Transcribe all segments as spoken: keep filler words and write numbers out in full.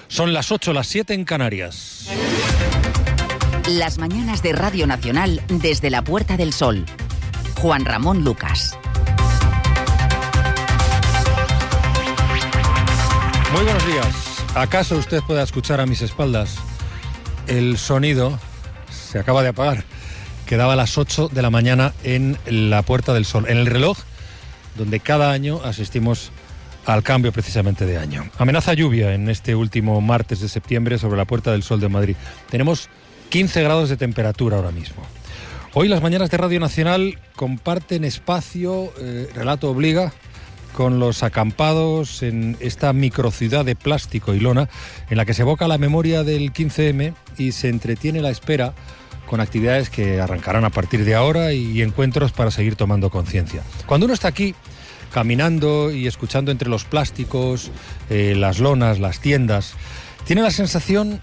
Son las ocho, las siete en Canarias. Las mañanas de Radio Nacional desde la Puerta del Sol. Juan Ramón Lucas. Muy buenos días. ¿Acaso usted pueda escuchar a mis espaldas el sonido? Se acaba de apagar. Quedaba a las ocho de la mañana en la Puerta del Sol, en el reloj donde cada año asistimos al cambio precisamente de año. Amenaza lluvia en este último martes de septiembre sobre la Puerta del Sol de Madrid. Tenemos quince grados de temperatura ahora mismo. Hoy las mañanas de Radio Nacional comparten espacio, eh, relato obliga, con los acampados en esta microciudad de plástico y lona en la que se evoca la memoria del quince eme y se entretiene la espera con actividades que arrancarán a partir de ahora y encuentros para seguir tomando conciencia. Cuando uno está aquí caminando y escuchando entre los plásticos, eh, las lonas, las tiendas, tiene la sensación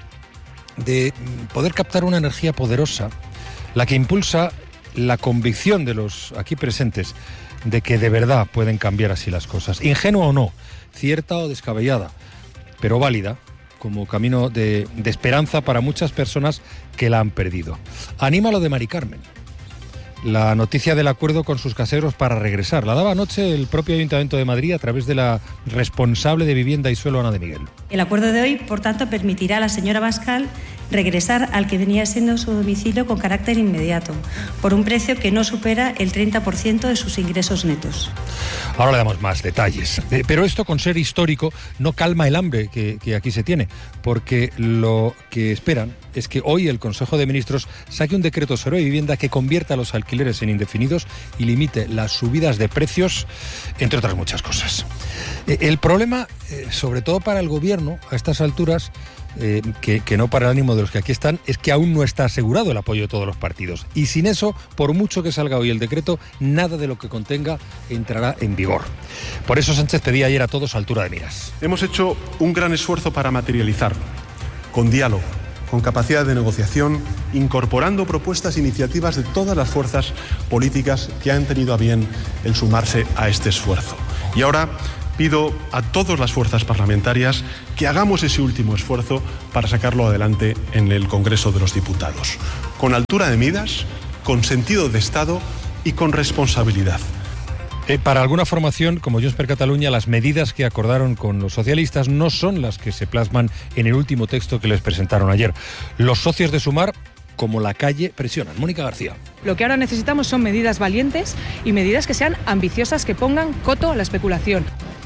de poder captar una energía poderosa, la que impulsa la convicción de los aquí presentes de que de verdad pueden cambiar así las cosas. Ingenua o no, cierta o descabellada, pero válida, como camino de, de esperanza para muchas personas que la han perdido. Anima lo de Mari Carmen. La noticia del acuerdo con sus caseros para regresar. La daba anoche el propio Ayuntamiento de Madrid a través de la responsable de Vivienda y Suelo, Ana de Miguel. El acuerdo de hoy, por tanto, permitirá a la señora Bascal regresar al que venía siendo su domicilio con carácter inmediato, por un precio que no supera el treinta por ciento de sus ingresos netos. Ahora le damos más detalles. Eh, pero esto, con ser histórico, no calma el hambre que, que aquí se tiene, porque lo que esperan es que hoy el Consejo de Ministros saque un decreto sobre vivienda que convierta a los alquileres en indefinidos y limite las subidas de precios, entre otras muchas cosas. Eh, el problema, eh, sobre todo para el Gobierno, a estas alturas, Eh, que, que no para el ánimo de los que aquí están, es que aún no está asegurado el apoyo de todos los partidos. Y sin eso, por mucho que salga hoy el decreto, nada de lo que contenga entrará en vigor. Por eso Sánchez pedía ayer a todos altura de miras. Hemos hecho un gran esfuerzo para materializarlo, con diálogo, con capacidad de negociación, incorporando propuestas e iniciativas de todas las fuerzas políticas que han tenido a bien el sumarse a este esfuerzo. Y ahora pido a todas las fuerzas parlamentarias que hagamos ese último esfuerzo para sacarlo adelante en el Congreso de los Diputados, con altura de miras, con sentido de Estado y con responsabilidad. Eh, para alguna formación, como Junts per Catalunya, las medidas que acordaron con los socialistas no son las que se plasman en el último texto que les presentaron ayer. Los socios de Sumar, como la calle, presionan. Mónica García. Lo que ahora necesitamos son medidas valientes y medidas que sean ambiciosas, que pongan coto a la especulación.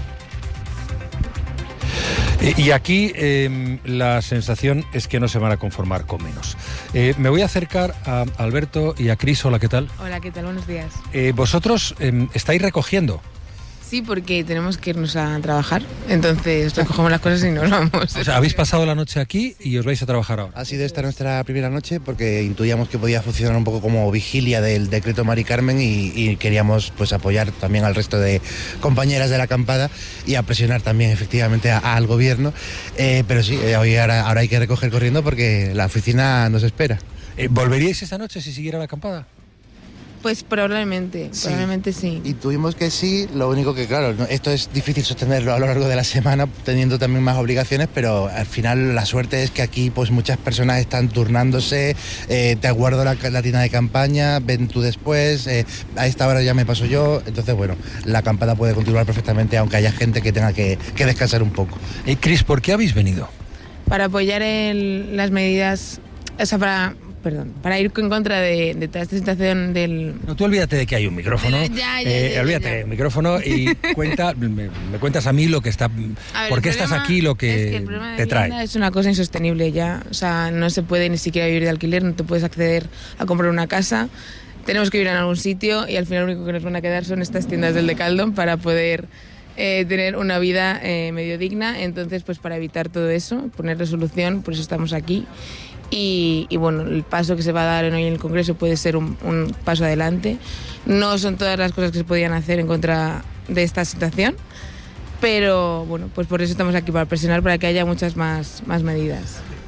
Y aquí eh, la sensación es que no se van a conformar con menos. Eh, me voy a acercar a Alberto y a Cris. Hola, ¿qué tal? Hola, ¿qué tal? Buenos días. Eh, ¿Vosotros eh, estáis recogiendo? Sí, porque tenemos que irnos a trabajar, entonces recogemos las cosas y nos vamos. O sea, habéis pasado la noche aquí y os vais a trabajar ahora. Ha sido esta nuestra primera noche porque intuíamos que podía funcionar un poco como vigilia del decreto Mari Carmen y, y queríamos pues apoyar también al resto de compañeras de la acampada y a presionar también efectivamente a, al gobierno. Eh, pero sí, eh, hoy ahora, ahora hay que recoger corriendo porque la oficina nos espera. Eh, ¿Volveríais esta noche si siguiera la acampada? Pues probablemente, sí. probablemente sí. Y tuvimos que sí, lo único que claro, esto es difícil sostenerlo a lo largo de la semana, teniendo también más obligaciones, pero al final la suerte es que aquí pues muchas personas están turnándose, eh, te aguardo la, la tienda de campaña, ven tú después, eh, a esta hora ya me paso yo, entonces bueno, la acampada puede continuar perfectamente aunque haya gente que tenga que, que descansar un poco. Eh, Cris, ¿por qué habéis venido? Para apoyar el, las medidas, o sea, para... Perdón, para ir en contra de, de toda esta situación del... No, tú olvídate de que hay un micrófono, ya, ya, eh, ya, olvídate ya. del micrófono y cuenta, me, me cuentas a mí lo que está... Ver, ¿Por qué estás aquí, lo que, es que el problema de te trae? vivienda es una cosa insostenible ya, o sea, no se puede ni siquiera vivir de alquiler, no te puedes acceder a comprar una casa, tenemos que vivir en algún sitio y al final lo único que nos van a quedar son estas tiendas del Decathlon para poder eh, tener una vida eh, medio digna, entonces pues para evitar todo eso, ponerle solución, por eso estamos aquí. Y, y bueno, el paso que se va a dar hoy en el Congreso puede ser un, un paso adelante. No son todas las cosas que se podían hacer en contra de esta situación, pero bueno, pues por eso estamos aquí, para presionar para que haya muchas más, más medidas.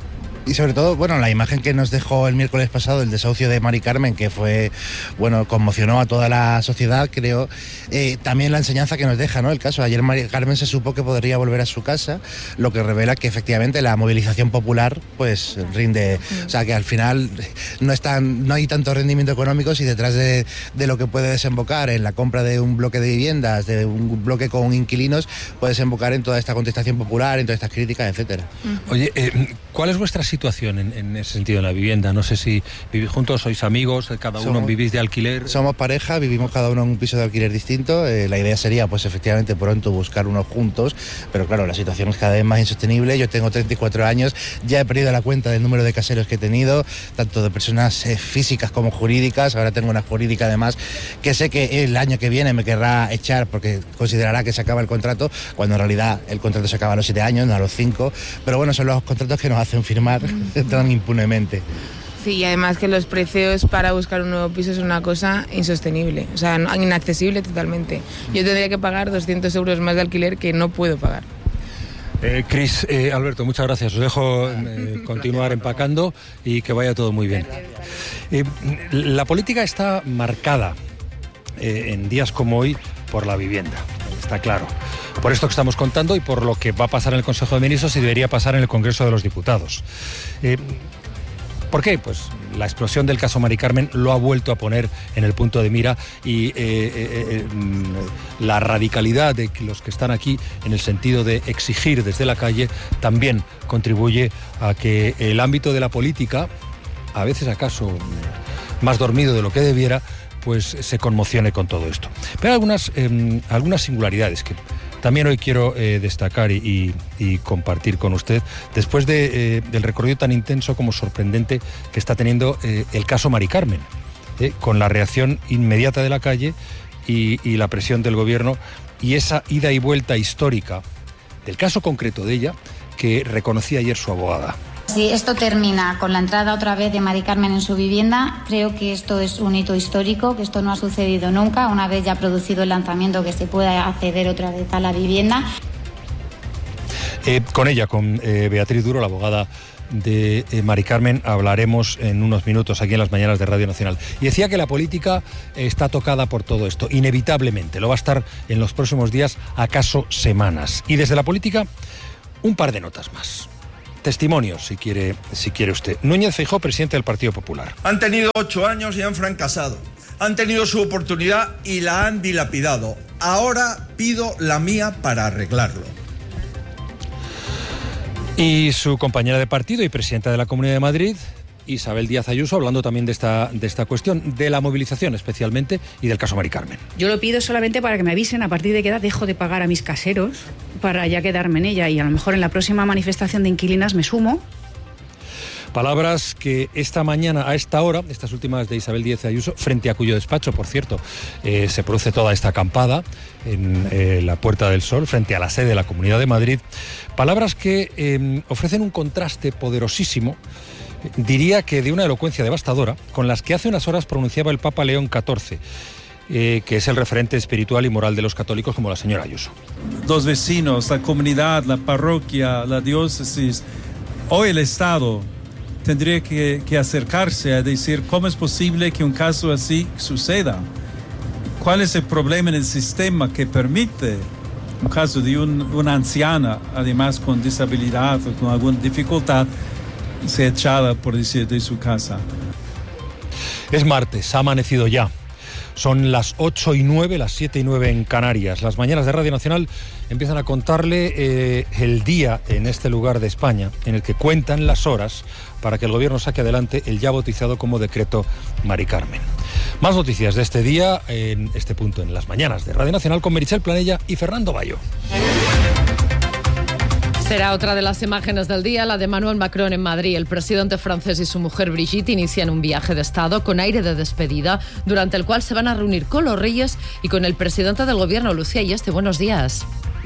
Y sobre todo, bueno, la imagen que nos dejó el miércoles pasado, el desahucio de Mari Carmen, que fue, bueno, conmocionó a toda la sociedad, creo. Eh, también la enseñanza que nos deja, ¿no? El caso, ayer Mari Carmen se supo que podría volver a su casa, lo que revela que efectivamente la movilización popular, pues, rinde. O sea, que al final no, están, no hay tanto rendimiento económico si detrás de, de lo que puede desembocar en la compra de un bloque de viviendas, de un bloque con inquilinos, puede desembocar en toda esta contestación popular, en todas estas críticas, etcétera. Oye, eh, ¿cuál es vuestra situación en, en ese sentido en la vivienda? No sé si vivís juntos, sois amigos, cada uno somos, vivís de alquiler. Somos pareja, vivimos cada uno en un piso de alquiler distinto. Eh, la idea sería, pues efectivamente, pronto buscar unos juntos, pero claro, la situación es cada vez más insostenible. Yo tengo treinta y cuatro años, ya he perdido la cuenta del número de caseros que he tenido, tanto de personas eh, físicas como jurídicas. Ahora tengo una jurídica además, que sé que el año que viene me querrá echar porque considerará que se acaba el contrato, cuando en realidad el contrato se acaba a los siete años, no a los cinco. Pero bueno, son los contratos que nos hacen firmar tan impunemente. Sí, y además que los precios para buscar un nuevo piso es una cosa insostenible, o sea, inaccesible totalmente. Yo tendría que pagar doscientos euros más de alquiler que no puedo pagar. Eh, Cris, eh, Alberto, muchas gracias. Os dejo eh, continuar empacando y que vaya todo muy bien. Eh, la política está marcada eh, en días como hoy por la vivienda, está claro. Por esto que estamos contando y por lo que va a pasar en el Consejo de Ministros y debería pasar en el Congreso de los Diputados. Eh, ¿Por qué? Pues la explosión del caso Mari Carmen lo ha vuelto a poner en el punto de mira y eh, eh, eh, la radicalidad de los que están aquí en el sentido de exigir desde la calle también contribuye a que el ámbito de la política, a veces acaso más dormido de lo que debiera, pues se conmocione con todo esto. Pero hay algunas, eh, algunas singularidades que también hoy quiero eh, destacar y, y, y compartir con usted, después de, eh, del recorrido tan intenso como sorprendente que está teniendo eh, el caso Mari Carmen, eh, con la reacción inmediata de la calle y, y la presión del gobierno y esa ida y vuelta histórica del caso concreto de ella que reconocía ayer su abogada. Si esto termina con la entrada otra vez de Mari Carmen en su vivienda, creo que esto es un hito histórico, que esto no ha sucedido nunca, una vez ya producido el lanzamiento, que se pueda acceder otra vez a la vivienda. Eh, con ella, con eh, Beatriz Duro, la abogada de eh, Mari Carmen, hablaremos en unos minutos aquí en las mañanas de Radio Nacional. Y decía que la política eh, está tocada por todo esto, inevitablemente, lo va a estar en los próximos días, acaso semanas. Y desde la política, un par de notas más. Testimonios, si quiere, si quiere usted. Núñez Feijóo, presidente del Partido Popular. Han tenido ocho años y han fracasado. Han tenido su oportunidad y la han dilapidado. Ahora pido la mía para arreglarlo. Y su compañera de partido y presidenta de la Comunidad de Madrid, Isabel Díaz Ayuso, hablando también de esta, de esta cuestión, de la movilización especialmente y del caso Mari Carmen. Yo lo pido solamente para que me avisen a partir de qué edad dejo de pagar a mis caseros para ya quedarme en ella y a lo mejor en la próxima manifestación de inquilinas me sumo. Palabras que esta mañana, a esta hora, estas últimas de Isabel Díaz Ayuso, frente a cuyo despacho, por cierto, eh, se produce toda esta acampada en eh, la Puerta del Sol, frente a la sede de la Comunidad de Madrid. Palabras que eh, ofrecen un contraste poderosísimo, diría que de una elocuencia devastadora, con las que hace unas horas pronunciaba el Papa León catorce, eh, que es el referente espiritual y moral de los católicos, como la señora Ayuso. Los vecinos, la comunidad, la parroquia, la diócesis, hoy el Estado tendría que, que acercarse a decir cómo es posible que un caso así suceda. ¿Cuál es el problema en el sistema que permite un caso de un, una anciana, además con disabilidad o con alguna dificultad, se echada, por decir, de su casa? Es martes, ha amanecido ya. Son las ocho y nueve, las siete y nueve en Canarias. Las mañanas de Radio Nacional empiezan a contarle eh, el día en este lugar de España en el que cuentan las horas para que el gobierno saque adelante el ya bautizado como decreto Mari Carmen. Más noticias de este día en este punto en las mañanas de Radio Nacional con Meritxell Planella y Fernando Bayo. Será otra de las imágenes del día, la de Emmanuel Macron en Madrid. El presidente francés y su mujer Brigitte inician un viaje de Estado con aire de despedida, durante el cual se van a reunir con los reyes y con el presidente del gobierno, Lucía Ayeste. Buenos días.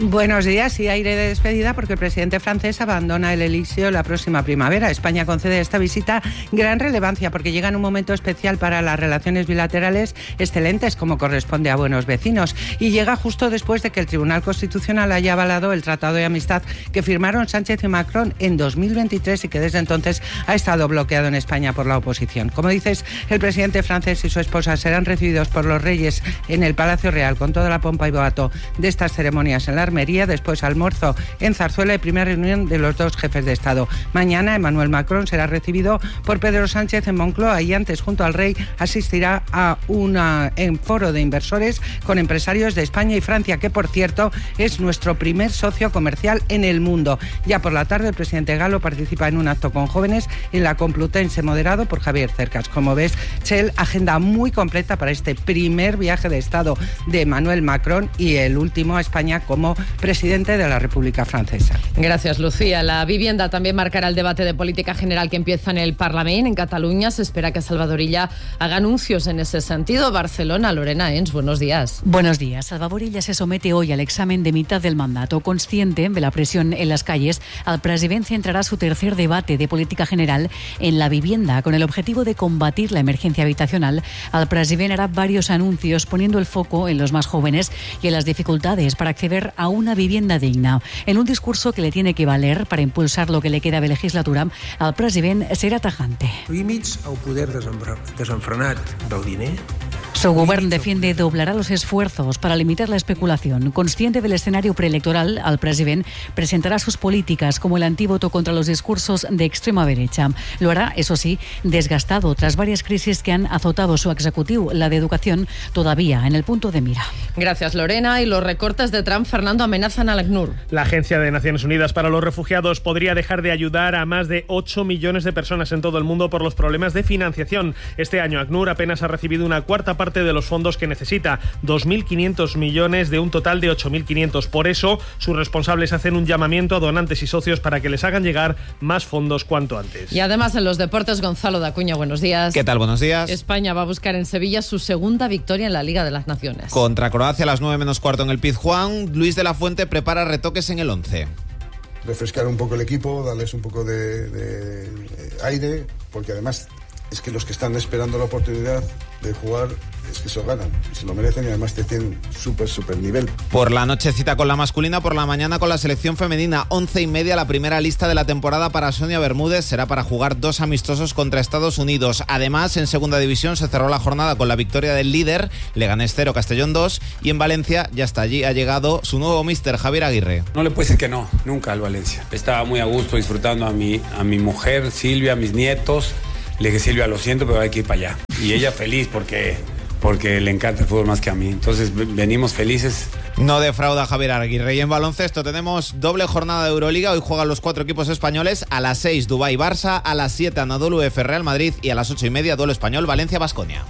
Buenos días y aire de despedida porque el presidente francés abandona el Elíseo la próxima primavera. España concede a esta visita gran relevancia porque llega en un momento especial para las relaciones bilaterales excelentes como corresponde a buenos vecinos y llega justo después de que el Tribunal Constitucional haya avalado el Tratado de Amistad que firmaron Sánchez y Macron en dos mil veintitrés y que desde entonces ha estado bloqueado en España por la oposición. Como dices, el presidente francés y su esposa serán recibidos por los reyes en el Palacio Real con toda la pompa y boato de estas ceremonias en la Armería, después almuerzo en Zarzuela y primera reunión de los dos jefes de Estado. Mañana Emmanuel Macron será recibido por Pedro Sánchez en Moncloa y antes, junto al rey, asistirá a un foro de inversores con empresarios de España y Francia, que por cierto es nuestro primer socio comercial en el mundo. Ya por la tarde el presidente galo participa en un acto con jóvenes en la Complutense moderado por Javier Cercas. Como ves, Chel, agenda muy completa para este primer viaje de Estado de Emmanuel Macron y el último a España como presidente de la República Francesa. Gracias, Lucía. La vivienda también marcará el debate de política general que empieza en el Parlamento. En Cataluña se espera que Salvador Illa haga anuncios en ese sentido. Barcelona, Lorena Ens, buenos días. Buenos días. Salvador Illa se somete hoy al examen de mitad del mandato. Consciente de la presión en las calles, el presidente centrará su tercer debate de política general en la vivienda. Con el objetivo de combatir la emergencia habitacional, el presidente hará varios anuncios poniendo el foco en los más jóvenes y en las dificultades para acceder a una vivienda digna. En un discurso que le tiene que valer para impulsar lo que le queda de legislatura, el president serà tajante. Límits al poder desenfrenat del diner. Su gobierno defiende doblará los esfuerzos para limitar la especulación. Consciente del escenario preelectoral, el president presentará sus políticas como el antídoto contra los discursos de extrema derecha. Lo hará, eso sí, desgastado tras varias crisis que han azotado su ejecutivo, la de educación todavía en el punto de mira. Gracias, Lorena. Y los recortes de Trump, Fernando, amenazan al ACNUR. La Agencia de Naciones Unidas para los Refugiados podría dejar de ayudar a más de ocho millones de personas en todo el mundo por los problemas de financiación. Este año ACNUR apenas ha recibido una cuarta parte de los fondos que necesita, dos mil quinientos millones de un total de ocho mil quinientos. Por eso, sus responsables hacen un llamamiento a donantes y socios para que les hagan llegar más fondos cuanto antes. Y además en los deportes, Gonzalo Dacuña, buenos días. ¿Qué tal? Buenos días. España va a buscar en Sevilla su segunda victoria en la Liga de las Naciones. Contra Croacia a las nueve menos cuarto en el Pizjuán, Luis de la Fuente prepara retoques en el once. Refrescar un poco el equipo, darles un poco de, de, de aire, porque además es que los que están esperando la oportunidad de jugar es que se ganan, se lo merecen y además te tienen súper, súper nivel. Por la noche cita con la masculina, por la mañana con la selección femenina. Once y media la primera lista de la temporada para Sonia Bermúdez. Será para jugar dos amistosos contra Estados Unidos. Además, en segunda división se cerró la jornada con la victoria del líder, Leganés cero, Castellón dos. Y en Valencia ya está allí, ha llegado su nuevo míster, Javier Aguirre. No le puede decir que no, nunca al Valencia. Estaba muy a gusto disfrutando a mi, a mi mujer, Silvia, a mis nietos. Le dije, Silvia, lo siento, pero hay que ir para allá. Y ella feliz porque... porque le encanta el fútbol más que a mí. Entonces venimos felices. No defrauda Javier Aguirre. Y en baloncesto tenemos doble jornada de Euroliga. Hoy juegan los cuatro equipos españoles. A las seis Dubái Barça, a las siete Anadolu F Real Madrid y a las ocho y media duelo español Valencia Baskonia.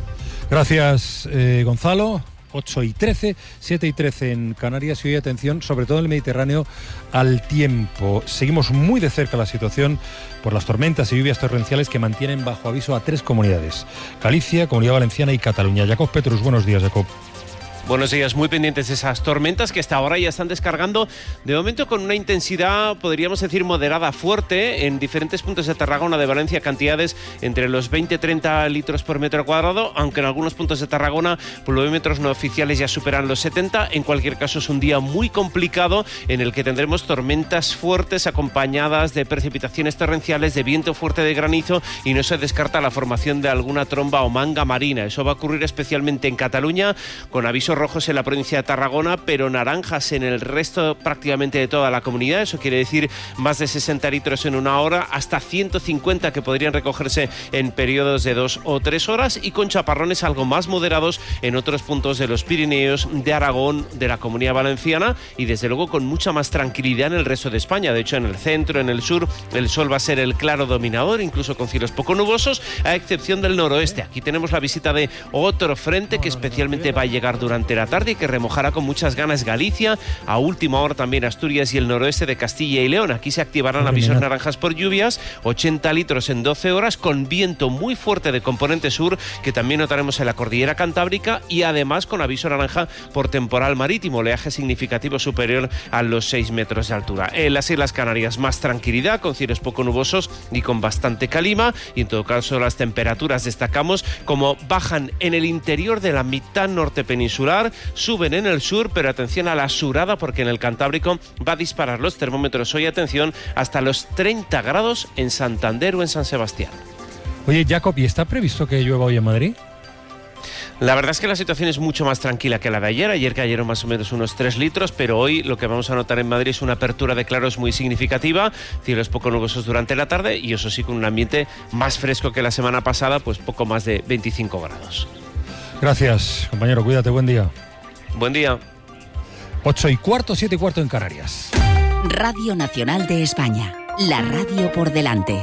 Gracias, eh, Gonzalo. ocho y trece, siete y trece en Canarias y hoy atención, sobre todo en el Mediterráneo, al tiempo. Seguimos muy de cerca la situación por las tormentas y lluvias torrenciales que mantienen bajo aviso a tres comunidades: Galicia, Comunidad Valenciana y Cataluña. Jacob Petrus, buenos días, Jacob. Buenos días, muy pendientes de esas tormentas que hasta ahora ya están descargando, de momento con una intensidad, podríamos decir, moderada, fuerte, en diferentes puntos de Tarragona, de Valencia, cantidades entre los veinte a treinta litros por metro cuadrado, aunque en algunos puntos de Tarragona pluviómetros no oficiales ya superan los setenta. En cualquier caso, es un día muy complicado en el que tendremos tormentas fuertes acompañadas de precipitaciones torrenciales, de viento fuerte, de granizo, y no se descarta la formación de alguna tromba o manga marina. Eso va a ocurrir especialmente en Cataluña, con aviso rojos en la provincia de Tarragona, pero naranjas en el resto prácticamente de toda la comunidad. Eso quiere decir más de sesenta litros en una hora, hasta ciento cincuenta que podrían recogerse en periodos de dos o tres horas, y con chaparrones algo más moderados en otros puntos de los Pirineos, de Aragón, de la Comunidad Valenciana, y desde luego con mucha más tranquilidad en el resto de España. De hecho, en el centro, en el sur, el sol va a ser el claro dominador, incluso con cielos poco nubosos, a excepción del noroeste. Aquí tenemos la visita de otro frente que especialmente va a llegar durante durante la tarde y que remojará con muchas ganas Galicia, a última hora también Asturias y el noroeste de Castilla y León. Aquí se activarán avisos naranjas por lluvias, ochenta litros en doce horas, con viento muy fuerte de componente sur, que también notaremos en la cordillera cantábrica, y además con aviso naranja por temporal marítimo, oleaje significativo superior a los seis metros de altura. En las Islas Canarias más tranquilidad, con cielos poco nubosos y con bastante calima, y en todo caso las temperaturas destacamos como bajan en el interior de la mitad norte peninsular, suben en el sur, pero atención a la surada, porque en el Cantábrico va a disparar los termómetros hoy, atención, hasta los treinta grados en Santander o en San Sebastián. Oye, Jacob, ¿y está previsto que llueva hoy en Madrid? La verdad es que la situación es mucho más tranquila que la de ayer. Ayer cayeron más o menos unos tres litros, pero hoy lo que vamos a notar en Madrid es una apertura de claros muy significativa, cielos poco nubosos durante la tarde y eso sí con un ambiente más fresco que la semana pasada, pues poco más de veinticinco grados. Gracias, compañero, cuídate, buen día. Buen día. Ocho y cuarto, siete y cuarto en Canarias. Radio Nacional de España, la radio por delante.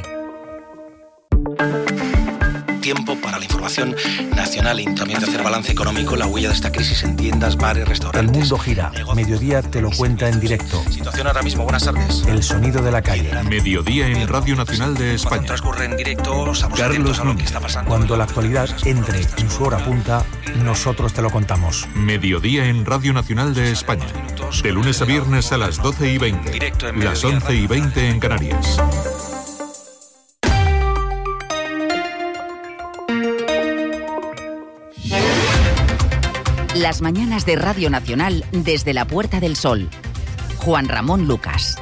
Tiempo para la información nacional y también de hacer balance económico, la huella de esta crisis en tiendas, bares, restaurantes. El mundo gira. Mediodía te lo cuenta en directo. Situación ahora mismo, buenas tardes. El sonido de la calle. Mediodía en Radio Nacional de España. Cuando transcurre en directo, estamos atentos a lo que está pasando. Cuando la actualidad entre en su hora punta, nosotros te lo contamos. Mediodía en Radio Nacional de España. De lunes a viernes a las doce y veinte. Las once y veinte en Canarias. Las mañanas de Radio Nacional desde la Puerta del Sol. Juan Ramón Lucas.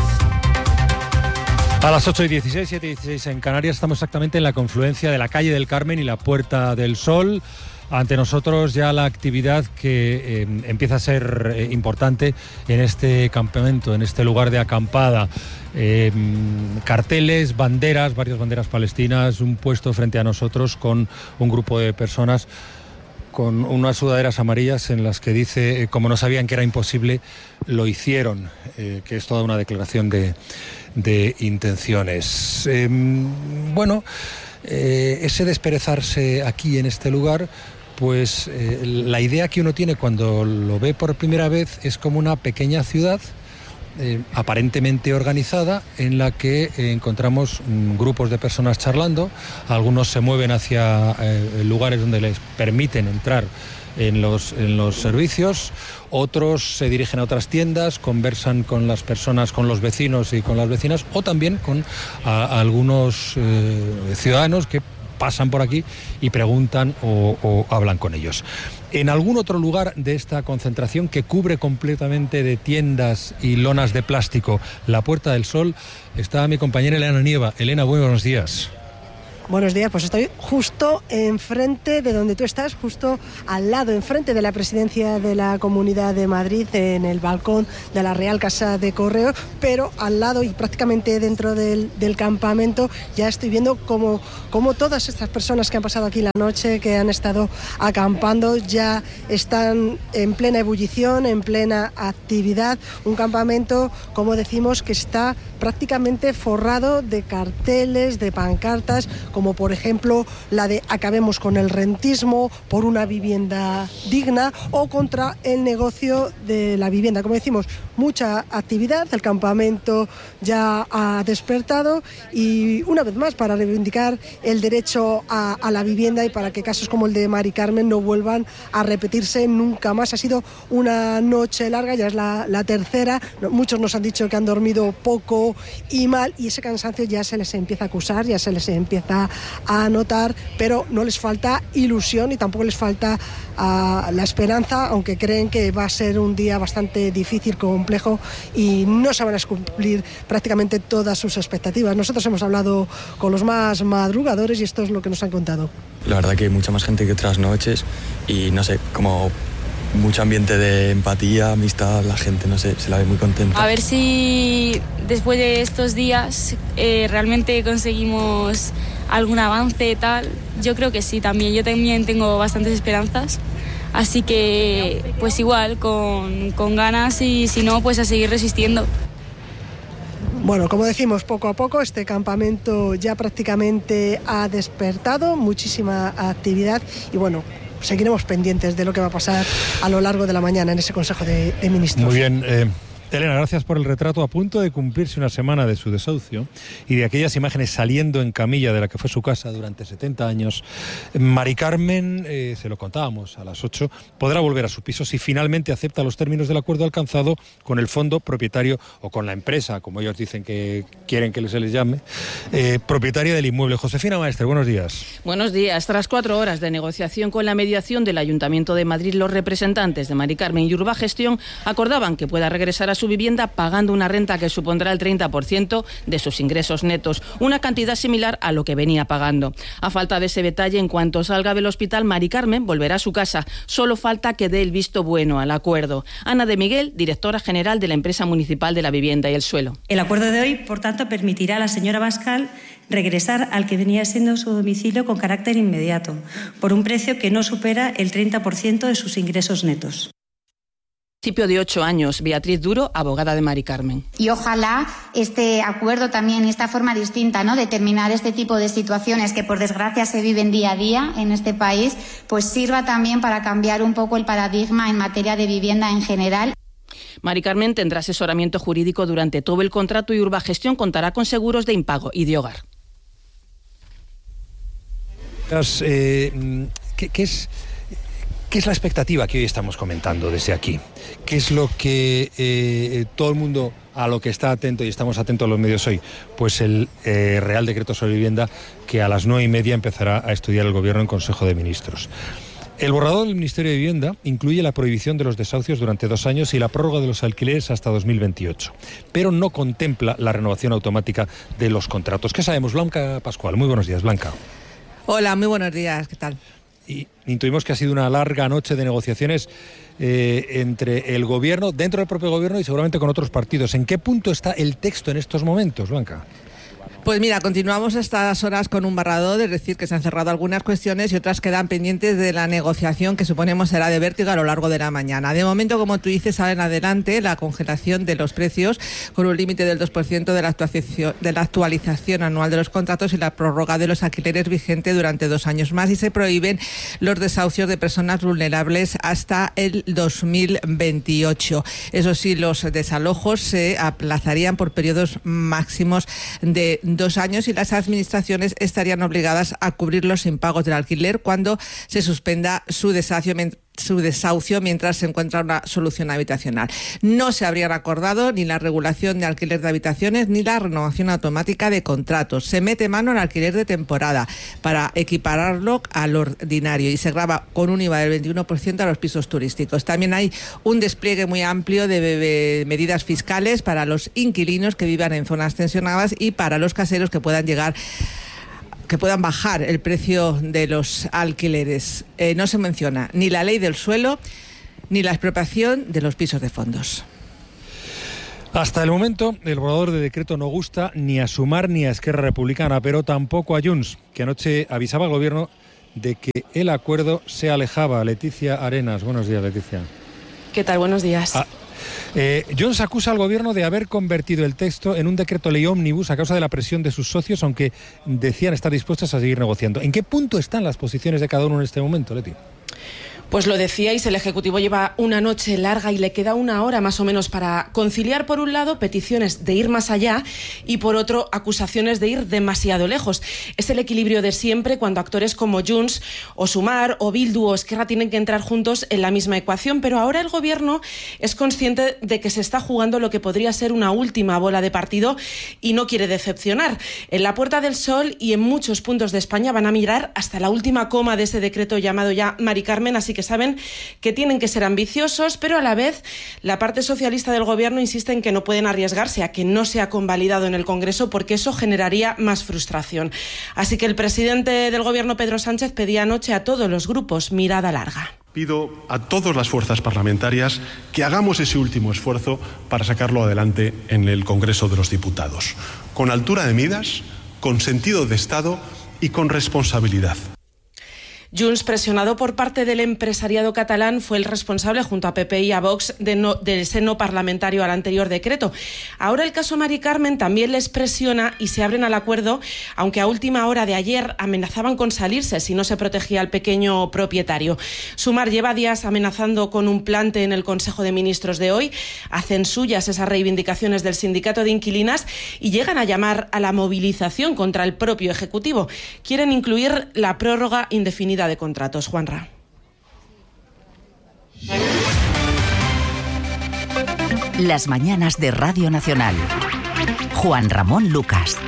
A las ocho y dieciséis, siete y dieciséis en Canarias, estamos exactamente en la confluencia de la calle del Carmen y la Puerta del Sol. Ante nosotros ya la actividad que eh, empieza a ser eh, importante en este campamento, en este lugar de acampada. Eh, carteles, banderas, varias banderas palestinas, un puesto frente a nosotros con un grupo de personas con unas sudaderas amarillas en las que dice, eh, como no sabían que era imposible, lo hicieron, eh, que es toda una declaración de, de intenciones. Eh, bueno, eh, ese desperezarse aquí en este lugar, pues eh, la idea que uno tiene cuando lo ve por primera vez es como una pequeña ciudad Eh, aparentemente organizada, en la que eh, encontramos mm, grupos de personas charlando. Algunos se mueven hacia eh, lugares donde les permiten entrar en los, en los servicios, otros se dirigen a otras tiendas, conversan con las personas, con los vecinos y con las vecinas, o también con a, a algunos eh, ciudadanos que pasan por aquí y preguntan o, o hablan con ellos. En algún otro lugar de esta concentración, que cubre completamente de tiendas y lonas de plástico la Puerta del Sol, está mi compañera Elena Nieva. Elena, buenos días. Buenos días, pues estoy justo enfrente de donde tú estás, justo al lado, enfrente de la presidencia de la Comunidad de Madrid, en el balcón de la Real Casa de Correos, pero al lado y prácticamente dentro del, del campamento ya estoy viendo como, como todas estas personas que han pasado aquí la noche, que han estado acampando, ya están en plena ebullición, en plena actividad. Un campamento, como decimos, que está prácticamente forrado de carteles, de pancartas, como por ejemplo la de acabemos con el rentismo, por una vivienda digna, o contra el negocio de la vivienda. Como decimos, mucha actividad, el campamento ya ha despertado, y una vez más para reivindicar el derecho a, a la vivienda y para que casos como el de Mari Carmen no vuelvan a repetirse nunca más. Ha sido una noche larga, ya es la, la tercera, muchos nos han dicho que han dormido poco y mal, y ese cansancio ya se les empieza a acusar, ya se les empieza a notar, pero no les falta ilusión y tampoco les falta uh, la esperanza, aunque creen que va a ser un día bastante difícil, complejo, y no se van a cumplir prácticamente todas sus expectativas. Nosotros hemos hablado con los más madrugadores y esto es lo que nos han contado. La verdad que hay mucha más gente que otras noches y no sé, como mucho ambiente de empatía, amistad, la gente, no sé, se la ve muy contenta. A ver si después de estos días eh, realmente conseguimos algún avance tal. Yo creo que sí, también. Yo también tengo bastantes esperanzas. Así que, pues igual, con, con ganas, y si no, pues a seguir resistiendo. Bueno, como decimos, poco a poco este campamento ya prácticamente ha despertado, muchísima actividad, y bueno, seguiremos pendientes de lo que va a pasar a lo largo de la mañana en ese Consejo de, de Ministros. Muy bien. Eh... Elena, gracias por el retrato. A punto de cumplirse una semana de su desahucio y de aquellas imágenes saliendo en camilla de la que fue su casa durante setenta años, Mari Carmen, eh, se lo contábamos a las ocho, podrá volver a su piso si finalmente acepta los términos del acuerdo alcanzado con el fondo propietario o con la empresa, como ellos dicen que quieren que se les llame, eh, propietaria del inmueble. Josefina Maestre, buenos días. Buenos días. Tras cuatro horas de negociación con la mediación del Ayuntamiento de Madrid, los representantes de Mari Carmen y Urbagestión acordaban que pueda regresar a su vivienda pagando una renta que supondrá el treinta por ciento de sus ingresos netos, una cantidad similar a lo que venía pagando. A falta de ese detalle, en cuanto salga del hospital, Mari Carmen volverá a su casa. Solo falta que dé el visto bueno al acuerdo. Ana de Miguel, directora general de la Empresa Municipal de la Vivienda y el Suelo. El acuerdo de hoy, por tanto, permitirá a la señora Bascal regresar al que venía siendo su domicilio con carácter inmediato, por un precio que no supera el treinta por ciento de sus ingresos netos. Principio de ocho años, Beatriz Duro, abogada de Mari Carmen. Y ojalá este acuerdo también, esta forma distinta, ¿no?, de terminar este tipo de situaciones que por desgracia se viven día a día en este país, pues sirva también para cambiar un poco el paradigma en materia de vivienda en general. Mari Carmen tendrá asesoramiento jurídico durante todo el contrato y Urbagestión contará con seguros de impago y de hogar. Eh, ¿qué, qué es...? ¿Qué es la expectativa que hoy estamos comentando desde aquí? ¿Qué es lo que eh, todo el mundo a lo que está atento y estamos atentos a los medios hoy? Pues el eh, Real Decreto sobre Vivienda que a las nueve y media empezará a estudiar el Gobierno en Consejo de Ministros. El borrador del Ministerio de Vivienda incluye la prohibición de los desahucios durante dos años y la prórroga de los alquileres hasta dos mil veintiocho, pero no contempla la renovación automática de los contratos. ¿Qué sabemos? Blanca Pascual. Muy buenos días, Blanca. Hola, muy buenos días. ¿Qué tal? Y intuimos que ha sido una larga noche de negociaciones eh, entre el Gobierno, dentro del propio Gobierno y seguramente con otros partidos. ¿En qué punto está el texto en estos momentos, Blanca? Pues mira, continuamos a estas horas con un borrador, es decir, que se han cerrado algunas cuestiones y otras quedan pendientes de la negociación que suponemos será de vértigo a lo largo de la mañana. De momento, como tú dices, sale en adelante la congelación de los precios con un límite del dos por ciento de la actualización, de la actualización anual de los contratos y la prórroga de los alquileres vigente durante dos años más, y se prohíben los desahucios de personas vulnerables hasta el dos mil veintiocho. Eso sí, los desalojos se aplazarían por periodos máximos de dos años y las administraciones estarían obligadas a cubrir los impagos del alquiler cuando se suspenda su desahucio, su desahucio mientras se encuentra una solución habitacional. No se habrían acordado ni la regulación de alquiler de habitaciones ni la renovación automática de contratos. Se mete mano al alquiler de temporada para equipararlo al ordinario y se grava con un I V A del veintiuno por ciento a los pisos turísticos. También hay un despliegue muy amplio de medidas fiscales para los inquilinos que vivan en zonas tensionadas y para los caseros que puedan llegar que puedan bajar el precio de los alquileres. Eh, no se menciona ni la ley del suelo ni la expropiación de los pisos de fondos. Hasta el momento, el borrador de decreto no gusta ni a Sumar ni a Esquerra Republicana, pero tampoco a Junts, que anoche avisaba al Gobierno de que el acuerdo se alejaba. Leticia Arenas. Buenos días, Leticia. ¿Qué tal? Buenos días. Ah, Eh, Junts acusa al Gobierno de haber convertido el texto en un decreto ley ómnibus a causa de la presión de sus socios, aunque decían estar dispuestos a seguir negociando. ¿En qué punto están las posiciones de cada uno en este momento, Leti? Pues lo decíais, el Ejecutivo lleva una noche larga y le queda una hora más o menos para conciliar, por un lado, peticiones de ir más allá y, por otro, acusaciones de ir demasiado lejos. Es el equilibrio de siempre cuando actores como Junts o Sumar o Bildu o Esquerra tienen que entrar juntos en la misma ecuación, pero ahora el Gobierno es consciente de que se está jugando lo que podría ser una última bola de partido y no quiere decepcionar. En la Puerta del Sol y en muchos puntos de España van a mirar hasta la última coma de ese decreto llamado ya Mari Carmen, así que saben que tienen que ser ambiciosos, pero a la vez la parte socialista del Gobierno insiste en que no pueden arriesgarse a que no sea convalidado en el Congreso porque eso generaría más frustración. Así que el presidente del Gobierno, Pedro Sánchez, pedía anoche a todos los grupos mirada larga. Pido a todas las fuerzas parlamentarias que hagamos ese último esfuerzo para sacarlo adelante en el Congreso de los Diputados, con altura de miras, con sentido de Estado y con responsabilidad. Junts, presionado por parte del empresariado catalán, fue el responsable, junto a P P y a Vox, de no, del seno parlamentario al anterior decreto. Ahora el caso Mari Carmen también les presiona y se abren al acuerdo, aunque a última hora de ayer amenazaban con salirse si no se protegía al pequeño propietario. Sumar lleva días amenazando con un plante en el Consejo de Ministros de hoy. Hacen suyas esas reivindicaciones del sindicato de inquilinas y llegan a llamar a la movilización contra el propio Ejecutivo. Quieren incluir la prórroga indefinida de contratos. Juanra. Las mañanas de Radio Nacional. Juan Ramón Lucas.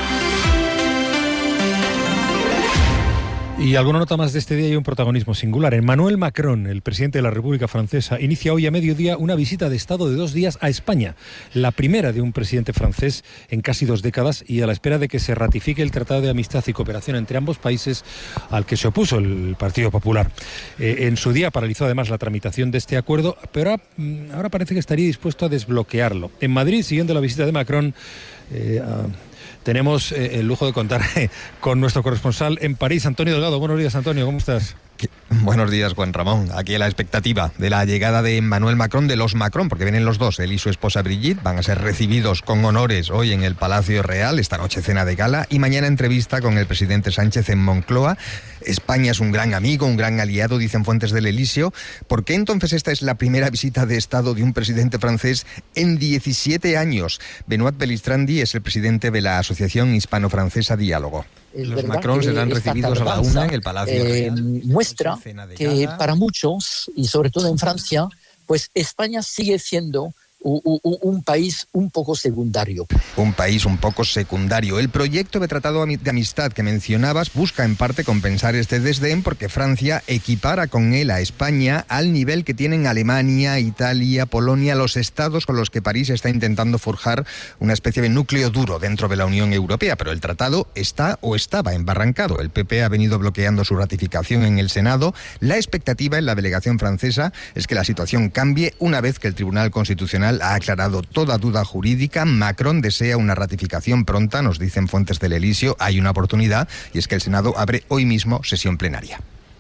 Y alguna nota más de este día y un protagonismo singular. Emmanuel Macron, el presidente de la República Francesa, inicia hoy a mediodía una visita de Estado de dos días a España, la primera de un presidente francés en casi dos décadas y a la espera de que se ratifique el Tratado de Amistad y Cooperación entre ambos países al que se opuso el Partido Popular. Eh, en su día paralizó además la tramitación de este acuerdo, pero ahora, ahora parece que estaría dispuesto a desbloquearlo. En Madrid, siguiendo la visita de Macron, eh, a, tenemos eh, el lujo de contar eh, con nuestro corresponsal en París, Antonio Delgado. Buenos días, Antonio, ¿cómo estás? Buenos días, Juan Ramón. Aquí a la expectativa de la llegada de Emmanuel Macron, de los Macron, porque vienen los dos, él y su esposa Brigitte, van a ser recibidos con honores hoy en el Palacio Real, esta noche cena de gala, y mañana entrevista con el presidente Sánchez en Moncloa. España es un gran amigo, un gran aliado, dicen fuentes del Elíseo. ¿Por qué entonces esta es la primera visita de Estado de un presidente francés en diecisiete años? Benoît Belistrandi es el presidente de la Asociación Hispano-Francesa Diálogo. Los Macron serán recibidos a la una en el Palacio eh, Real. Muestra que para muchos, y sobre todo en Francia, pues España sigue siendo un, un, un país un poco secundario. Un país un poco secundario. El proyecto de Tratado de Amistad que mencionabas busca en parte compensar este desdén porque Francia equipara con él a España al nivel que tienen Alemania, Italia, Polonia, los estados con los que París está intentando forjar una especie de núcleo duro dentro de la Unión Europea. Pero el tratado está o estaba embarrancado. El P P ha venido bloqueando su ratificación en el Senado. La expectativa en la delegación francesa es que la situación cambie una vez que el Tribunal Constitucional ha aclarado toda duda jurídica. Macron desea una ratificación pronta, nos dicen fuentes del Elíseo. Hay una oportunidad y es que el Senado abre hoy mismo sesión plenaria.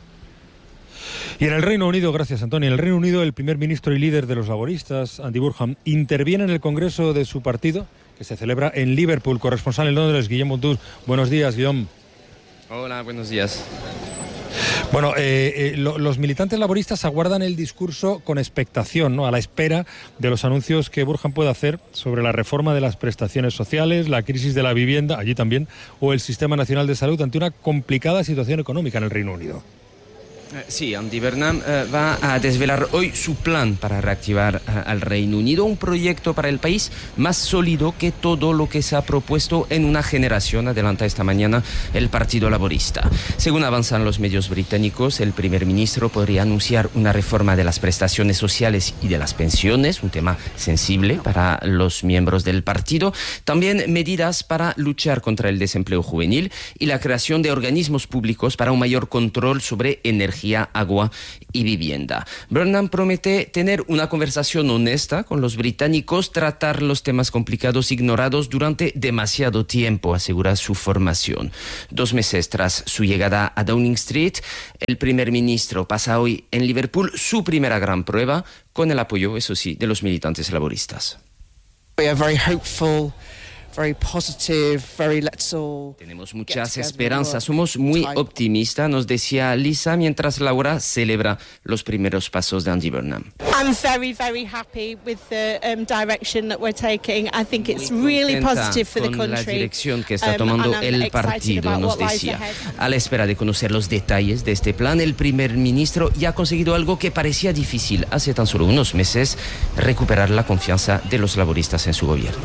Y en el Reino Unido, gracias Antonio, en el Reino Unido el primer ministro y líder de los laboristas, Andy Burnham, interviene en el Congreso de su partido, que se celebra en Liverpool. Corresponsal en Londres, Guillaume Montour. Buenos días, Guillaume. Hola, buenos días. Bueno, eh, eh, lo, los militantes laboristas aguardan el discurso con expectación, ¿no? A la espera de los anuncios que Burnham pueda hacer sobre la reforma de las prestaciones sociales, la crisis de la vivienda, allí también, o el Sistema Nacional de Salud ante una complicada situación económica en el Reino Unido. Sí, Andy Burnham eh, va a desvelar hoy su plan para reactivar eh, al Reino Unido, un proyecto para el país más sólido que todo lo que se ha propuesto en una generación, adelanta esta mañana el Partido Laborista. Según avanzan los medios británicos, el primer ministro podría anunciar una reforma de las prestaciones sociales y de las pensiones, un tema sensible para los miembros del partido. También medidas para luchar contra el desempleo juvenil y la creación de organismos públicos para un mayor control sobre energía, agua y vivienda. Burnham promete tener una conversación honesta con los británicos, tratar los temas complicados ignorados durante demasiado tiempo, asegura su formación. Dos meses tras su llegada a Downing Street, el primer ministro pasa hoy en Liverpool su primera gran prueba, con el apoyo, eso sí, de los militantes laboristas. We are very hopeful. Very positive, very let's all Tenemos muchas esperanzas, somos muy optimistas, nos decía Lisa mientras Laura celebra los primeros pasos de Andy Burnham. I'm very, very happy with the um, direction that we're taking. I think it's really positive for the country. Con la dirección que está tomando um, el partido, nos decía. A la espera de conocer los detalles de este plan, el primer ministro ya ha conseguido algo que parecía difícil hace tan solo unos meses: recuperar la confianza de los laboristas en su gobierno.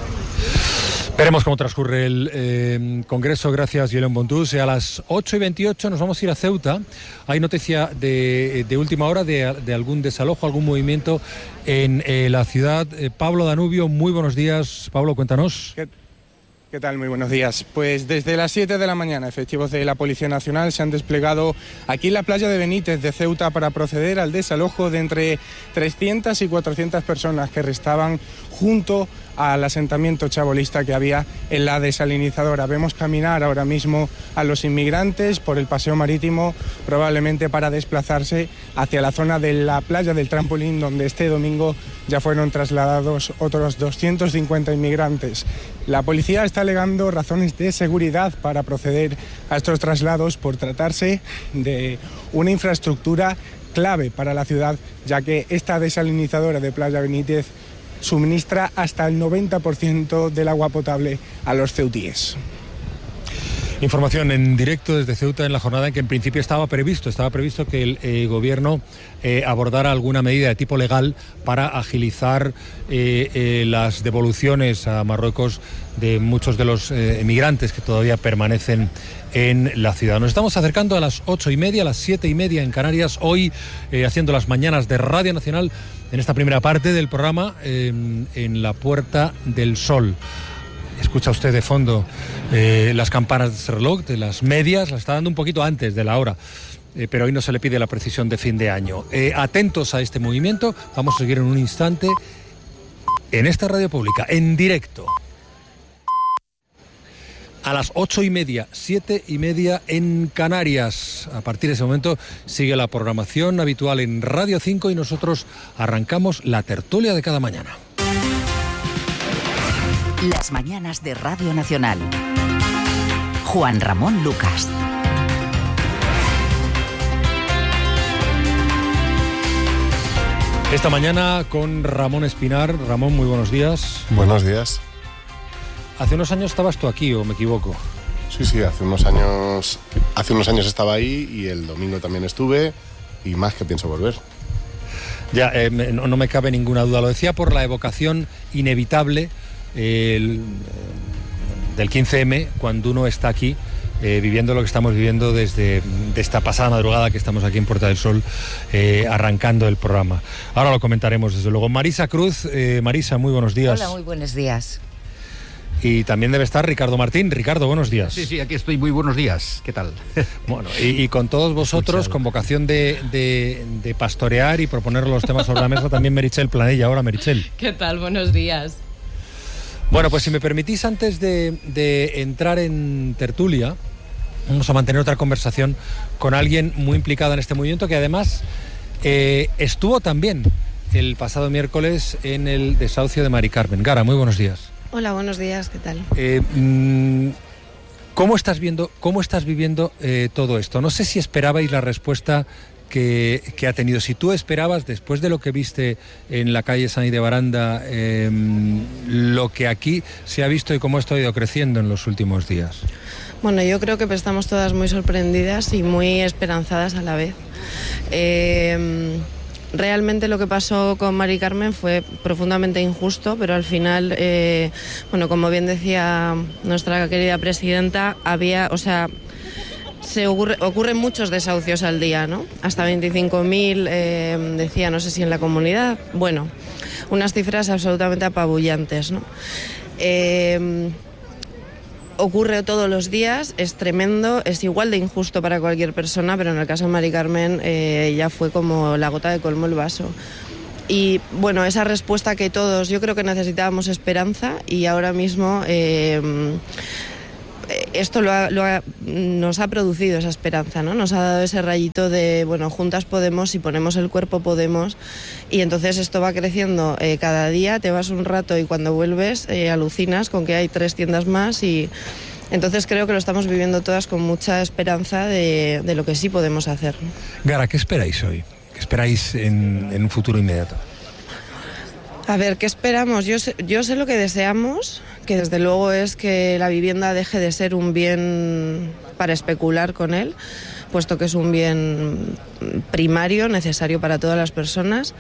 Veremos cómo transcurre el eh, Congreso. Gracias, Guillaume Bontus. A las ocho y veintiocho nos vamos a ir a Ceuta. Hay noticia de, de última hora de, de algún desalojo, algún movimiento en eh, la ciudad. Eh, Pablo Danubio, muy buenos días. Pablo, cuéntanos. ¿Qué, ¿Qué tal? Muy buenos días. Pues desde las siete de la mañana, efectivos de la Policía Nacional se han desplegado aquí en la playa de Benítez de Ceuta para proceder al desalojo de entre trescientas y cuatrocientas personas que restaban junto al asentamiento chabolista que había en la desalinizadora. Vemos caminar ahora mismo a los inmigrantes por el paseo marítimo, probablemente para desplazarse hacia la zona de la playa del Trampolín, donde este domingo ya fueron trasladados otros doscientos cincuenta inmigrantes. La policía está alegando razones de seguridad para proceder a estos traslados por tratarse de una infraestructura clave para la ciudad, ya que esta desalinizadora de Playa Benítez suministra hasta el noventa por ciento del agua potable a los ceutíes. Información en directo desde Ceuta en la jornada en que en principio estaba previsto, estaba previsto que el eh, gobierno eh, abordara alguna medida de tipo legal para agilizar eh, eh, las devoluciones a Marruecos de muchos de los eh, emigrantes que todavía permanecen en la ciudad. Nos estamos acercando a las ocho y media, a las siete y media en Canarias, hoy eh, haciendo las mañanas de Radio Nacional en esta primera parte del programa eh, en la Puerta del Sol. Escucha usted de fondo eh, las campanas de ese reloj, de las medias, las está dando un poquito antes de la hora, eh, pero hoy no se le pide la precisión de fin de año. Eh, atentos a este movimiento, vamos a seguir en un instante en esta radio pública, en directo. A las ocho y media, siete y media en Canarias. A partir de ese momento sigue la programación habitual en Radio cinco y nosotros arrancamos la tertulia de cada mañana. Las mañanas de Radio Nacional. Juan Ramón Lucas. Esta mañana con Ramón Espinar. Ramón, muy buenos días. Buenos días. Hace unos años estabas tú aquí, ¿o me equivoco? Sí, sí, hace unos años, hace unos años estaba ahí y el domingo también estuve y más que pienso volver. Ya, eh, no, no me cabe ninguna duda. Lo decía por la evocación inevitable El, del quince eme, cuando uno está aquí eh, viviendo lo que estamos viviendo desde de esta pasada madrugada que estamos aquí en Puerta del Sol eh, arrancando el programa. Ahora lo comentaremos desde luego. Marisa Cruz, eh, Marisa, muy buenos días. Hola, muy buenos días. Y también debe estar Ricardo Martín. Ricardo, buenos días. Sí, sí, aquí estoy, muy buenos días. ¿Qué tal? Bueno, y, y con todos vosotros, con vocación de, de, de pastorear y proponer los temas sobre la mesa, también Merichel Planella. Ahora, Merichel. ¿Qué tal? Buenos días. Bueno, pues si me permitís, antes de, de entrar en tertulia, vamos a mantener otra conversación con alguien muy implicado en este movimiento, que además eh, estuvo también el pasado miércoles en el desahucio de Mari Carmen. Gara, muy buenos días. Hola, buenos días, ¿qué tal? Eh, ¿Cómo estás viendo, cómo estás viviendo eh, todo esto? No sé si esperabais la respuesta Que, que ha tenido. Si tú esperabas, después de lo que viste en la calle San Ildebaranda, eh, lo que aquí se ha visto y cómo esto ha ido creciendo en los últimos días. Bueno, yo creo que estamos todas muy sorprendidas y muy esperanzadas a la vez. Eh, realmente lo que pasó con Mari Carmen fue profundamente injusto, pero al final, eh, bueno, como bien decía nuestra querida presidenta, había, o sea, Se ocurre, ocurren muchos desahucios al día, ¿no? Hasta veinticinco mil, eh, decía, no sé si en la comunidad. Bueno, unas cifras absolutamente apabullantes, ¿no? Eh, ocurre todos los días, es tremendo, es igual de injusto para cualquier persona, pero en el caso de Mari Carmen eh, ya fue como la gota que colmó el vaso. Y bueno, esa respuesta que todos, yo creo que necesitábamos esperanza y ahora mismo... Eh, Esto lo ha, lo ha, nos ha producido esa esperanza, ¿no? Nos ha dado ese rayito de, bueno, juntas podemos, si ponemos el cuerpo podemos, y entonces esto va creciendo eh, cada día, te vas un rato y cuando vuelves eh, alucinas con que hay tres tiendas más y entonces creo que lo estamos viviendo todas con mucha esperanza de, de lo que sí podemos hacer. Gara, ¿qué esperáis hoy? ¿Qué esperáis en, en un futuro inmediato? A ver, ¿qué esperamos? Yo sé, yo sé lo que deseamos, que desde luego es que la vivienda deje de ser un bien para especular con él, puesto que es un bien primario, necesario para todas las personas.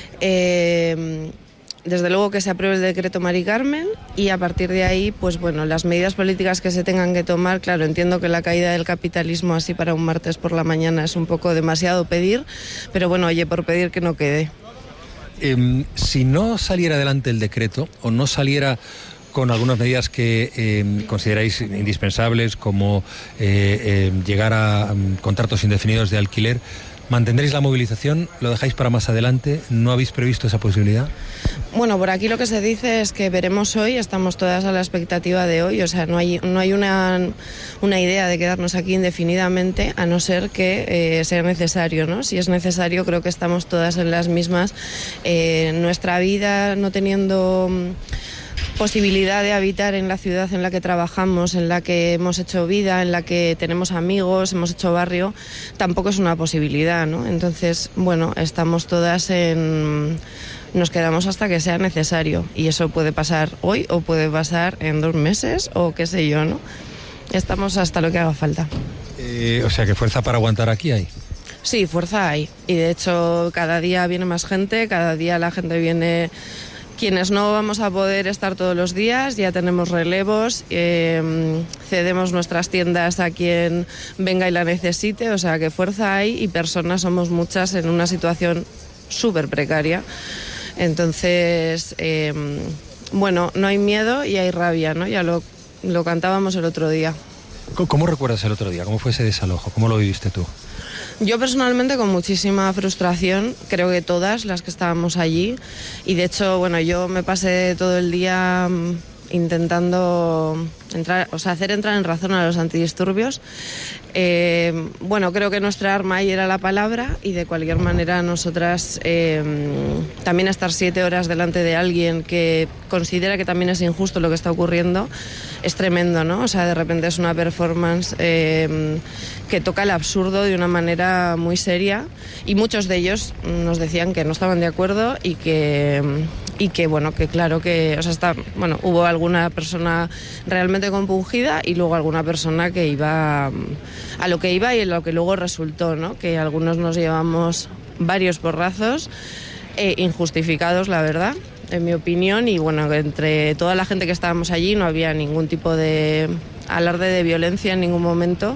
Eh, desde luego que se apruebe el decreto Mari Carmen y a partir de ahí, pues bueno, las medidas políticas que se tengan que tomar, claro, entiendo que la caída del capitalismo así para un martes por la mañana es un poco demasiado pedir, pero bueno, oye, por pedir que no quede. Eh, si no saliera adelante el decreto o no saliera con algunas medidas que eh, consideráis indispensables como eh, eh, llegar a um, contratos indefinidos de alquiler, ¿Mantendréis la movilización? ¿Lo dejáis para más adelante? ¿No habéis previsto esa posibilidad? Bueno, por aquí lo que se dice es que veremos hoy, estamos todas a la expectativa de hoy, o sea, no hay, no hay una, una idea de quedarnos aquí indefinidamente, a no ser que eh, sea necesario, ¿no? Si es necesario, creo que estamos todas en las mismas. Eh, nuestra vida, no teniendo posibilidad de habitar en la ciudad en la que trabajamos, en la que hemos hecho vida, en la que tenemos amigos, hemos hecho barrio, tampoco es una posibilidad, ¿no? Entonces, bueno, estamos todas en... nos quedamos hasta que sea necesario, y eso puede pasar hoy o puede pasar en dos meses o qué sé yo, ¿no? Estamos hasta lo que haga falta. Eh, o sea, que fuerza para aguantar aquí hay. Sí, fuerza hay, y de hecho cada día viene más gente, cada día la gente viene. Quienes no vamos a poder estar todos los días, ya tenemos relevos, eh, cedemos nuestras tiendas a quien venga y la necesite, o sea que fuerza hay, y personas somos muchas en una situación súper precaria. Entonces, eh, bueno, no hay miedo y hay rabia, ¿no? Ya lo, lo cantábamos el otro día. ¿Cómo recuerdas el otro día? ¿Cómo fue ese desalojo? ¿Cómo lo viviste tú? Yo personalmente con muchísima frustración, creo que todas las que estábamos allí, y de hecho, bueno, yo me pasé todo el día intentando entrar, o sea, hacer entrar en razón a los antidisturbios. Eh, bueno, creo que nuestra arma ahí era la palabra, y de cualquier manera nosotras eh, también estar siete horas delante de alguien que considera que también es injusto lo que está ocurriendo es tremendo, ¿no? O sea, de repente es una performance eh, que toca el absurdo de una manera muy seria, y muchos de ellos nos decían que no estaban de acuerdo y que, y que bueno, que claro que, o sea, está, bueno, hubo alguna persona realmente compungida y luego alguna persona que iba a lo que iba y en lo que luego resultó, ¿no? Que algunos nos llevamos varios porrazos eh, injustificados, la verdad, en mi opinión, y bueno, entre toda la gente que estábamos allí no había ningún tipo de alarde de violencia en ningún momento.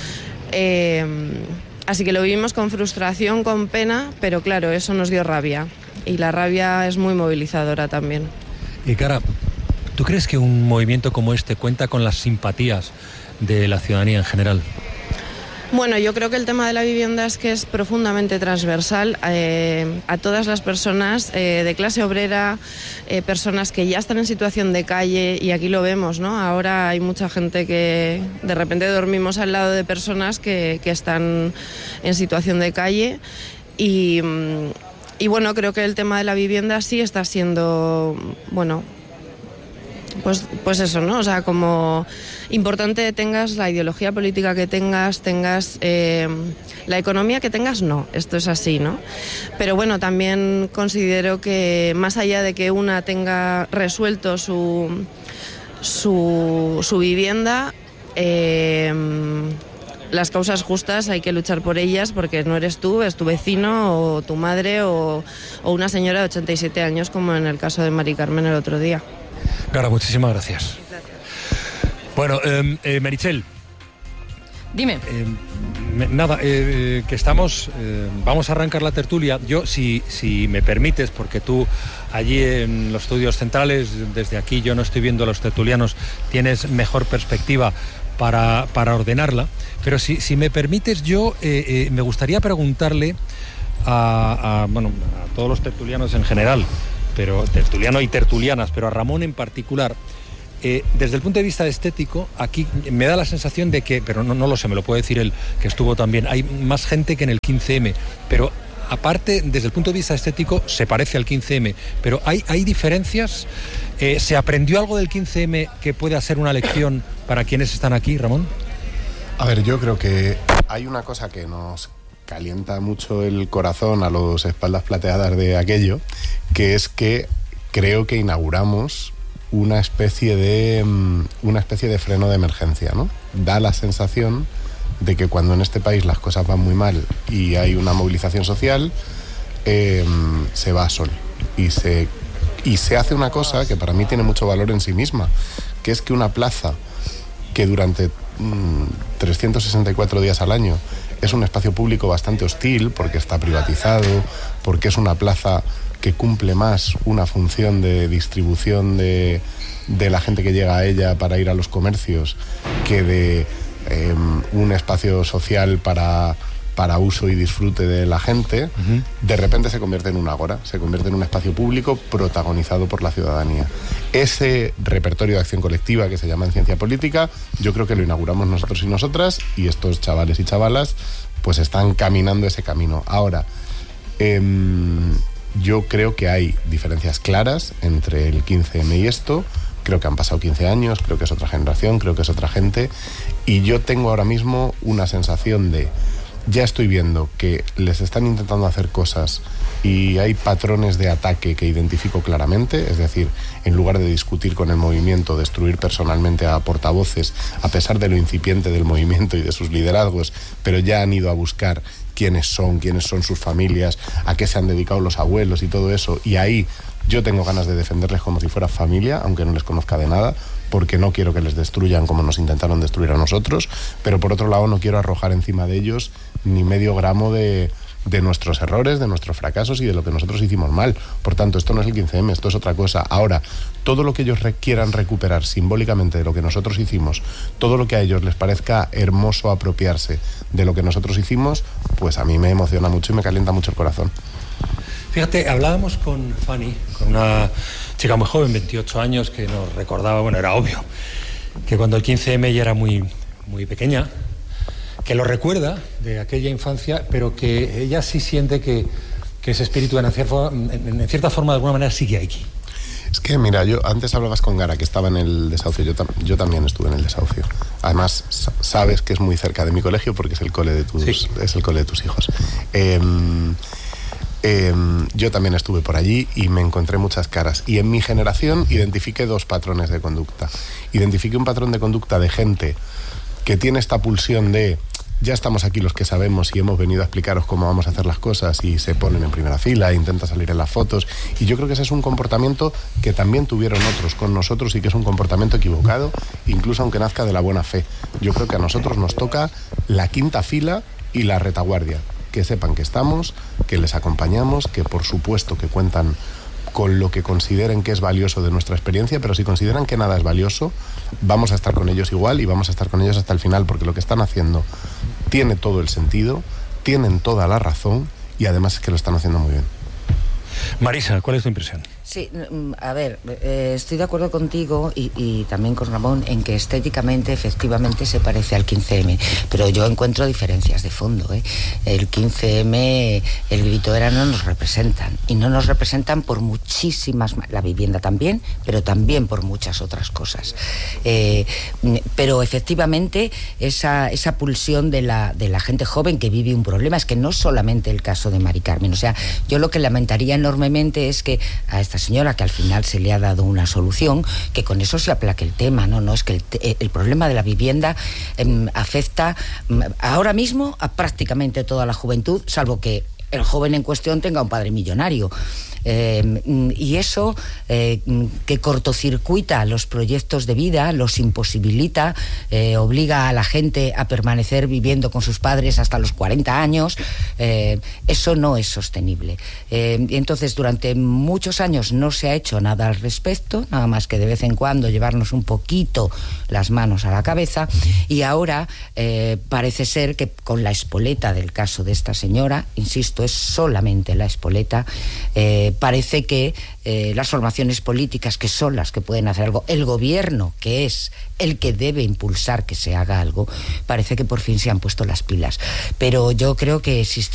Eh, así que lo vivimos con frustración, con pena, pero claro, eso nos dio rabia, y la rabia es muy movilizadora también. Y Cara, ¿tú crees que un movimiento como este cuenta con las simpatías de la ciudadanía en general? Bueno, yo creo que el tema de la vivienda es que es profundamente transversal eh, a todas las personas eh, de clase obrera, eh, personas que ya están en situación de calle, y aquí lo vemos, ¿no? Ahora hay mucha gente que de repente dormimos al lado de personas que, que están en situación de calle, y, y bueno, creo que el tema de la vivienda sí está siendo, bueno, Pues, pues eso, ¿no? O sea, como importante tengas la ideología política que tengas, tengas eh, la economía que tengas, no, esto es así, ¿no? Pero bueno, también considero que más allá de que una tenga resuelto su, su, su vivienda, eh, las causas justas hay que luchar por ellas, porque no eres tú, es tu vecino o tu madre o, o una señora de ochenta y siete años, como en el caso de Mari Carmen el otro día. Cara, muchísimas gracias. Bueno, eh, eh, Meritxell. Dime. Eh, me, nada, eh, que estamos, eh, vamos a arrancar la tertulia. Yo, si, si me permites, porque tú allí en los estudios centrales, desde aquí yo no estoy viendo a los tertulianos, tienes mejor perspectiva para, para ordenarla, pero si, si me permites, yo eh, eh, me gustaría preguntarle a, a, bueno, a todos los tertulianos en general, pero tertuliano y tertulianas, pero a Ramón en particular, eh, desde el punto de vista estético, aquí me da la sensación de que, pero no, no lo sé, me lo puede decir él, que estuvo también, hay más gente que en el quince eme, pero aparte, desde el punto de vista estético, se parece al quince eme, pero hay, hay diferencias. Eh, ¿se aprendió algo del quince eme que pueda ser una lección para quienes están aquí, Ramón? A ver, yo creo que hay una cosa que nos calienta mucho el corazón a los espaldas plateadas de aquello, que es que creo que inauguramos una especie de una especie de freno de emergencia, ¿no? Da la sensación de que cuando en este país las cosas van muy mal y hay una movilización social, eh, se va a sol y se y se hace una cosa que para mí tiene mucho valor en sí misma, que es que una plaza que durante mmm, trescientos sesenta y cuatro días al año es un espacio público bastante hostil, porque está privatizado, porque es una plaza que cumple más una función de distribución de, de la gente que llega a ella para ir a los comercios, que de eh, un espacio social para para uso y disfrute de la gente, uh-huh. de repente se convierte en un ágora, se convierte en un espacio público protagonizado por la ciudadanía. Ese repertorio de acción colectiva que se llama en ciencia política, yo creo que lo inauguramos nosotros y nosotras, y estos chavales y chavalas pues están caminando ese camino. Ahora, eh, yo creo que hay diferencias claras entre el quince eme y esto. Creo que han pasado quince años, creo que es otra generación, creo que es otra gente, y yo tengo ahora mismo una sensación de, ya estoy viendo que les están intentando hacer cosas y hay patrones de ataque que identifico claramente, es decir, en lugar de discutir con el movimiento, destruir personalmente a portavoces, a pesar de lo incipiente del movimiento y de sus liderazgos, pero ya han ido a buscar quiénes son, quiénes son sus familias, a qué se han dedicado los abuelos y todo eso, y ahí yo tengo ganas de defenderles como si fuera familia, aunque no les conozca de nada, porque no quiero que les destruyan como nos intentaron destruir a nosotros, pero por otro lado no quiero arrojar encima de ellos ni medio gramo de, de nuestros errores, de nuestros fracasos y de lo que nosotros hicimos mal. Por tanto, esto no es el quince eme, esto es otra cosa. Ahora, todo lo que ellos re- quieran recuperar simbólicamente de lo que nosotros hicimos, todo lo que a ellos les parezca hermoso apropiarse de lo que nosotros hicimos, pues a mí me emociona mucho y me calienta mucho el corazón. Fíjate, hablábamos con Fanny, con una chica muy joven, veintiocho años, que nos recordaba, bueno, era obvio, que cuando el quince eme ella era muy, muy pequeña, que lo recuerda de aquella infancia, pero que ella sí siente que, que ese espíritu en cierta, en, en cierta forma, de alguna manera, sigue aquí. Es que, mira, yo antes hablabas con Gara, que estaba en el desahucio, yo, tam- yo también estuve en el desahucio. Además, sa- sabes que es muy cerca de mi colegio porque es el cole de tus, sí. es el cole de tus hijos. Eh, Eh, yo también estuve por allí y me encontré muchas caras. Y en mi generación identifiqué dos patrones de conducta. Identifiqué un patrón de conducta de gente que tiene esta pulsión de ya estamos aquí los que sabemos y hemos venido a explicaros cómo vamos a hacer las cosas, y se ponen en primera fila, e intenta salir en las fotos. Y yo creo que ese es un comportamiento que también tuvieron otros con nosotros y que es un comportamiento equivocado, incluso aunque nazca de la buena fe. Yo creo que a nosotros nos toca la quinta fila y la retaguardia. Que sepan que estamos, que les acompañamos, que por supuesto que cuentan con lo que consideren que es valioso de nuestra experiencia, pero si consideran que nada es valioso, vamos a estar con ellos igual y vamos a estar con ellos hasta el final, porque lo que están haciendo tiene todo el sentido, tienen toda la razón y además es que lo están haciendo muy bien. Marisa, ¿cuál es tu impresión? Sí, a ver, eh, estoy de acuerdo contigo y, y también con Ramón en que estéticamente efectivamente se parece al quince eme, pero yo encuentro diferencias de fondo, ¿eh? El quince eme, el grito era no nos representan, y no nos representan por muchísimas, la vivienda también, pero también por muchas otras cosas. Eh, pero efectivamente esa, esa pulsión de la, de la gente joven que vive un problema, es que no solamente el caso de Mari Carmen, o sea, yo lo que lamentaría enormemente es que a esta señora, que al final se le ha dado una solución, que con eso se aplaque el tema, no, no, es que el, te, el problema de la vivienda eh, afecta eh, ahora mismo a prácticamente toda la juventud, salvo que el joven en cuestión tenga un padre millonario. Eh, y eso eh, que cortocircuita los proyectos de vida, los imposibilita, eh, obliga a la gente a permanecer viviendo con sus padres hasta los cuarenta años, eh, eso no es sostenible. Eh, y entonces durante muchos años no se ha hecho nada al respecto, nada más que de vez en cuando llevarnos un poquito las manos a la cabeza, y ahora eh, parece ser que con la espoleta del caso de esta señora, insisto, es solamente la espoleta, eh, parece que eh, las formaciones políticas, que son las que pueden hacer algo, el gobierno, que es el que debe impulsar que se haga algo, parece que por fin se han puesto las pilas. Pero yo creo que existe